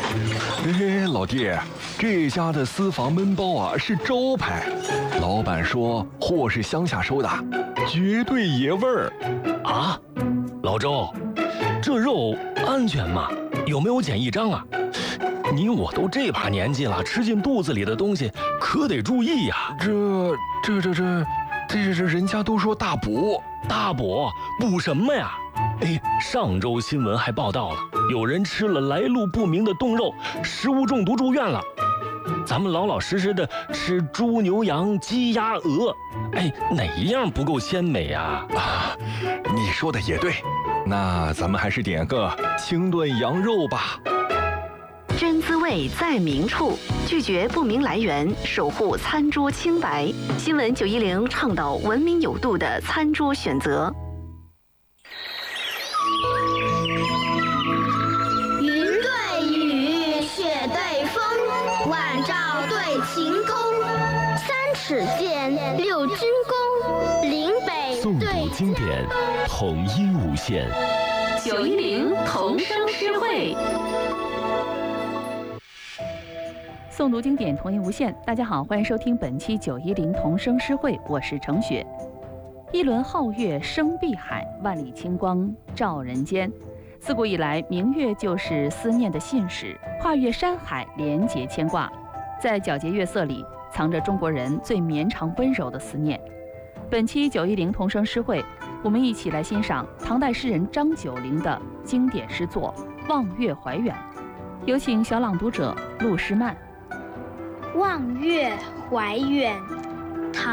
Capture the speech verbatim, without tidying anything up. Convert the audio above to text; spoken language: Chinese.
哎，老弟，这家的私房焖包啊是招牌，老板说货是乡下收的，绝对爷味儿。 啊，老周，这肉安全吗？有没有检疫章啊？你我都这把年纪了，吃进肚子里的东西可得注意呀。 这这这这这这人家都说大补， 大补补什么呀？哎，上周新闻还报道了，有人吃了来路不明的冻肉，食物中毒住院了。咱们老老实实的吃猪牛羊鸡鸭鹅，哎，哪一样不够鲜美呀？ 啊，你说的也对，那咱们还是点个清炖羊肉吧。 真滋味在明处，拒绝不明来源，守护餐桌清白。新闻九一零倡导文明有度的餐桌选择。 云对雨，雪对风，晚照对晴空。三尺剑，六钧弓，岭北诵对读经典，统一无限。 九一零同声诗会。 诵读经典，童音无限。大家好，欢迎收听本期九一零童声诗会，我是程雪。一轮皓月生碧海，万里清光照人间。自古以来，明月就是思念的信使，跨越山海，连结牵挂。在皎洁月色里，藏着中国人最绵长温柔的思念。本期九一零童声诗会，我们一起来欣赏唐代诗人张九龄的经典诗作《望月怀远》。有请小朗读者陆诗曼。 望月怀远，